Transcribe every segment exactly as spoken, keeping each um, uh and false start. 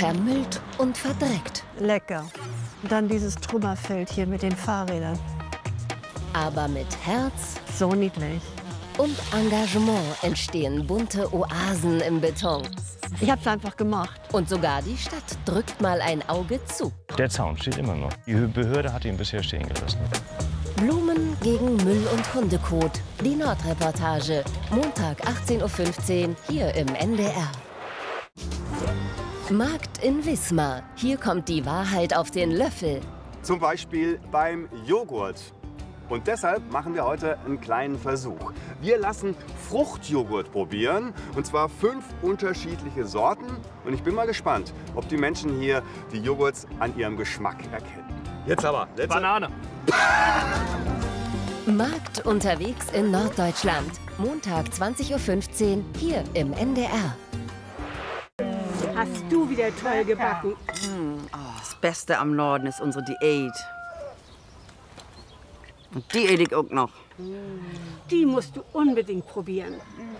vermüllt und verdreckt. Lecker. Und dann dieses Trümmerfeld hier mit den Fahrrädern. Aber mit Herz So niedlich. und Engagement entstehen bunte Oasen im Beton. Ich habe es einfach gemacht. Und sogar die Stadt drückt mal ein Auge zu. Der Zaun steht immer noch. Die Behörde hat ihn bisher stehen gelassen. Blumen gegen Müll und Hundekot. Die Nordreportage. Montag achtzehn Uhr fünfzehn hier im N D R. Markt in Wismar. Hier kommt die Wahrheit auf den Löffel. Zum Beispiel beim Joghurt. Und deshalb machen wir heute einen kleinen Versuch. Wir lassen Fruchtjoghurt probieren, und zwar fünf unterschiedliche Sorten. Und ich bin mal gespannt, ob die Menschen hier die Joghurts an ihrem Geschmack erkennen. Jetzt aber. Letzte. Banane. Markt unterwegs in Norddeutschland. Montag zwanzig Uhr fünfzehn hier im N D R. Hast du wieder toll gebacken? Das Beste am Norden ist unsere Diät. Und die ede ich auch noch. Die musst du unbedingt probieren.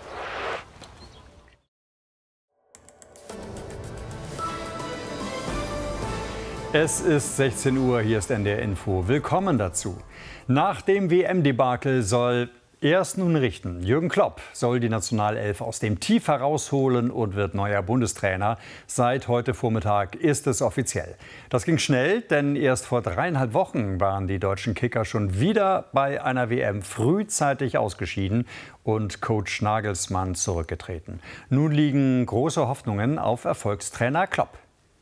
Es ist sechzehn Uhr, hier ist N D R Info. Willkommen dazu. Nach dem W M-Debakel soll erst nun richten. Jürgen Klopp soll die Nationalelf aus dem Tief herausholen und wird neuer Bundestrainer. Seit heute Vormittag ist es offiziell. Das ging schnell, denn erst vor dreieinhalb Wochen waren die deutschen Kicker schon wieder bei einer W M frühzeitig ausgeschieden und Coach Nagelsmann zurückgetreten. Nun liegen große Hoffnungen auf Erfolgstrainer Klopp.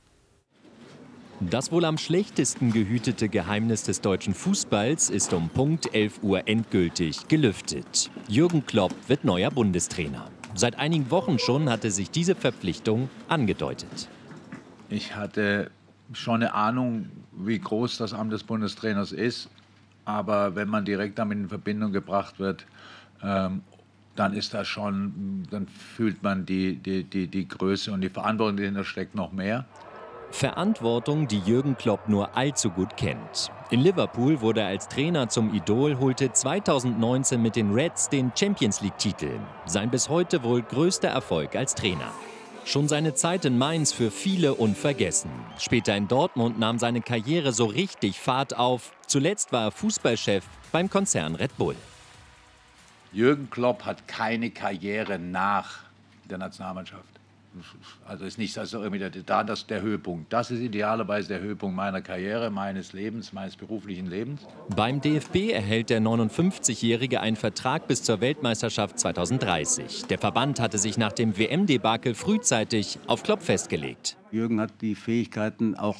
Das wohl am schlechtesten gehütete Geheimnis des deutschen Fußballs ist um Punkt elf Uhr endgültig gelüftet. Jürgen Klopp wird neuer Bundestrainer. Seit einigen Wochen schon hatte sich diese Verpflichtung angedeutet. Ich hatte schon eine Ahnung, wie groß das Amt des Bundestrainers ist. Aber wenn man direkt damit in Verbindung gebracht wird, ähm, dann ist das schon, dann fühlt man die, die, die, die Größe und die Verantwortung, die dahinter steckt, noch mehr. Verantwortung, die Jürgen Klopp nur allzu gut kennt. In Liverpool wurde er als Trainer zum Idol, holte zweitausendneunzehn mit den Reds den Champions-League-Titel. Sein bis heute wohl größter Erfolg als Trainer. Schon seine Zeit in Mainz für viele unvergessen. Später in Dortmund nahm seine Karriere so richtig Fahrt auf. Zuletzt war er Fußballchef beim Konzern Red Bull. Jürgen Klopp hat keine Karriere nach der Nationalmannschaft. Also ist nicht also irgendwie der, da das der Höhepunkt. Das ist idealerweise der Höhepunkt meiner Karriere, meines Lebens, meines beruflichen Lebens. Beim D F B erhält der neunundfünfzigjährige einen Vertrag bis zur Weltmeisterschaft zweitausenddreißig. Der Verband hatte sich nach dem W M-Debakel frühzeitig auf Klopp festgelegt. Jürgen hat die Fähigkeiten, auch